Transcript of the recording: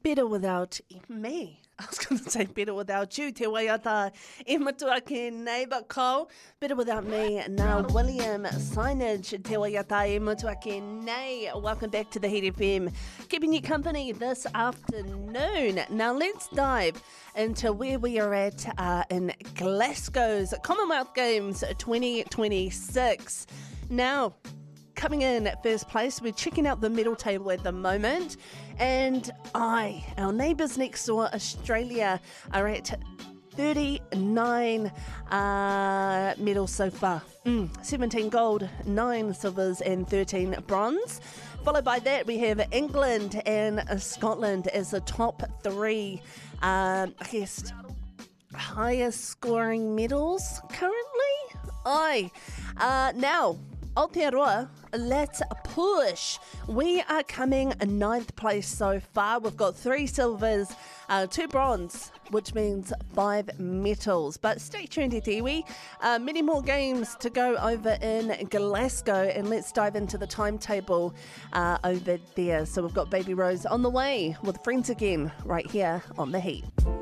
better without me. I was going to say better without you, te waiata e matua ke nei, but Cole, better without me. Now, William Signage, te waiata e matua ke nei. Welcome back to the Heat FM, keeping you company this afternoon. Now, let's dive into where we are at in Glasgow's Commonwealth Games 2026. Now, coming in at first place, we're checking out the medal table at the moment, and our neighbours next door, Australia, are at 39 medals so far. 17 gold, 9 silvers and 13 bronze. Followed by that, we have England and Scotland as the top three, highest scoring medals currently. Now, Aotearoa, let's push. We are coming in 9th place so far. We've got 3 silvers, 2 bronze, which means 5 medals. But stay tuned, Te Iwi. Many more games to go over in Glasgow, and let's dive into the timetable over there. So we've got Baby Rose on the way with Friends Again right here on The Heat.